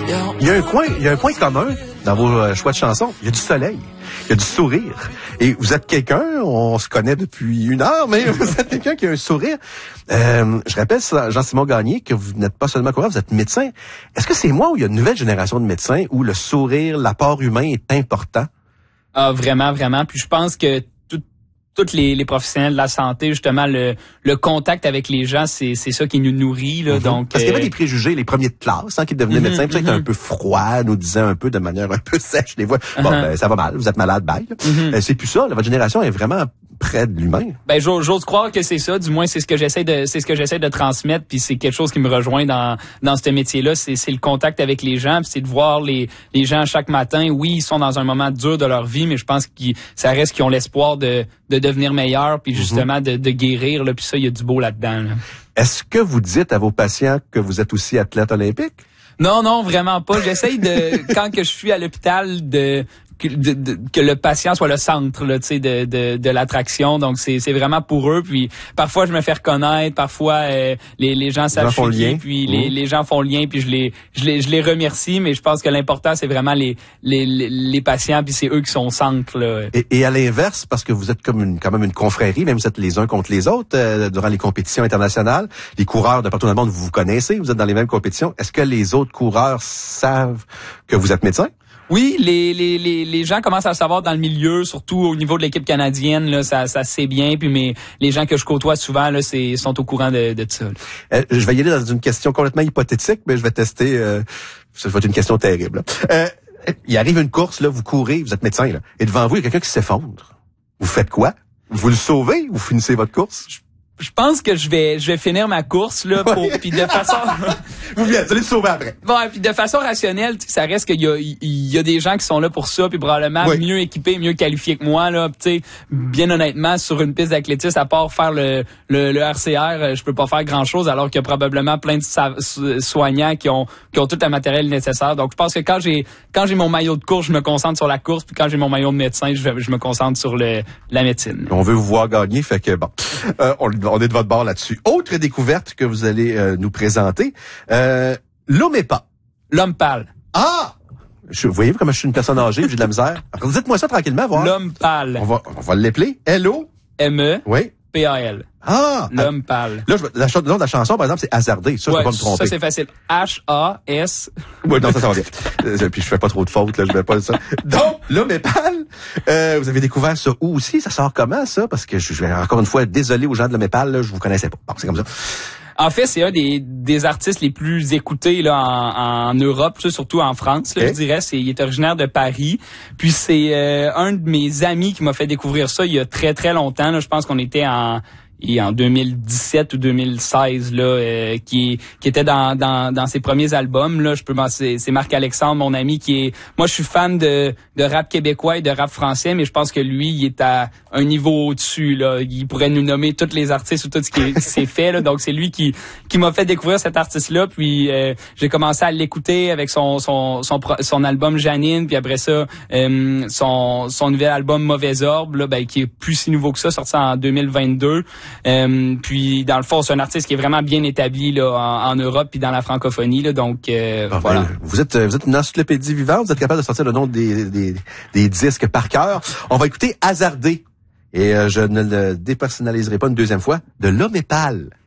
Il y a un point commun dans vos choix de chansons. Il y a du soleil, il y a du sourire. Et vous êtes quelqu'un, on se connaît depuis 1 heure, mais vous êtes quelqu'un qui a un sourire. Je rappelle, Jean-Simon Gagné, que vous n'êtes pas seulement coureur, vous êtes médecin. Est-ce que c'est moi ou il y a une nouvelle génération de médecins où le sourire, l'apport humain est important? Ah, vraiment, vraiment. Puis je pense que tous les professionnels de la santé, justement, le contact avec les gens, c'est ça qui nous nourrit, là. Donc, parce qu'il y avait des préjugés, les premiers de classe, qui devenaient médecins, puis étaient un peu froids, nous disaient un peu de manière un peu sèche, des fois. Bon, ben, ça va mal, vous êtes malade, bye. C'est plus ça, là, votre génération est vraiment près de l'humain. Ben, j'ose croire que c'est ça, du moins, c'est ce que j'essaie de transmettre, puis c'est quelque chose qui me rejoint dans ce métier-là, c'est le contact avec les gens, puis c'est de voir les gens chaque matin. Oui, ils sont dans un moment dur de leur vie, mais je pense ça reste qu'ils ont l'espoir de devenir meilleur, puis justement de guérir, là, puis ça, il y a du beau là-dedans. Là. Est-ce que vous dites à vos patients que vous êtes aussi athlète olympique? Non, vraiment pas. J'essaye quand que je suis à l'hôpital que le patient soit le centre là, tu sais, de l'attraction. Donc c'est vraiment pour eux. Puis parfois je me fais reconnaître, parfois les gens savent qui, puis les gens font le lien, puis je les remercie. Mais je pense que l'important c'est vraiment les patients, puis c'est eux qui sont au centre là. Et à l'inverse, parce que vous êtes quand même une confrérie, même vous êtes les uns contre les autres durant les compétitions internationales. Les coureurs de partout dans le monde, vous vous connaissez, vous êtes dans les mêmes compétitions. Est-ce que les autres coureurs savent que vous êtes médecin? Oui, les gens commencent à le savoir dans le milieu, surtout au niveau de l'équipe canadienne, là, ça se sait bien. Puis les gens que je côtoie souvent, là, sont au courant de ça. Je vais y aller dans une question complètement hypothétique, mais je vais tester. Ça va être une question terrible. Il arrive une course, là, vous courez, vous êtes médecin, là, et devant vous, il y a quelqu'un qui s'effondre. Vous faites quoi? Vous le sauvez ou vous finissez votre course? Je pense que je vais finir ma course là puis de façon vous allez le sauver après. Bon, puis de façon rationnelle, ça reste qu'il y a des gens qui sont là pour ça, puis probablement mieux équipés, mieux qualifiés que moi là, tu sais, bien honnêtement sur une piste d'athlétisme à part faire le RCR, je peux pas faire grand-chose alors qu'il y a probablement plein de soignants qui ont tout le matériel nécessaire. Donc je pense que quand j'ai mon maillot de course, je me concentre sur la course, puis quand j'ai mon maillot de médecin, je me concentre sur la médecine. On veut vous voir gagner, fait que bon. On est de votre bord là-dessus. Autre découverte que vous allez nous présenter, l'OMEPA. L'homme pâle. Ah! Vous voyez comment je suis une personne âgée, j'ai de la misère. Alors, dites-moi ça tranquillement, voir. L'homme pâle. On va l'appeler L-O-M-E. Oui. P-A-L. Ah! L'homme pâle. Là, le nom de la chanson, par exemple, c'est Hasardé. Ça, je peux pas me tromper. Ça, c'est facile. H-A-S. Oui, non, ça va bien. Puis je fais pas trop de fautes, là, je vais pas ça. Donc, l'OMEPA, vous avez découvert ça où aussi? Ça sort comment, ça? Parce que je vais encore une fois, désolé aux gens de l'OMEPA, là, je vous connaissais pas. Bon, c'est comme ça. En fait, c'est un des artistes les plus écoutés là en Europe, surtout en France, là, je dirais. Il est originaire de Paris. Puis c'est un de mes amis qui m'a fait découvrir ça il y a très très longtemps. Là. Je pense qu'on était en 2017 ou 2016 là, qui était dans ses premiers albums là. C'est Marc-Alexandre, mon ami, moi je suis fan de rap québécois et de rap français, mais je pense que lui il est à un niveau au-dessus là. Il pourrait nous nommer tous les artistes ou tout ce qui s'est fait là. Donc c'est lui qui m'a fait découvrir cet artiste là. Puis j'ai commencé à l'écouter avec son album Janine, puis après ça son nouvel album Mauvais Orbe là, qui est plus si nouveau que ça, sorti en 2022. Puis dans le fond, c'est un artiste qui est vraiment bien établi là en Europe puis dans la francophonie là. Donc voilà. Vous êtes une encyclopédie vivante. Vous êtes capable de sortir le nom des disques par cœur. On va écouter Hasardé. Et je ne le dépersonnaliserai pas une deuxième fois, de l'OMEPA.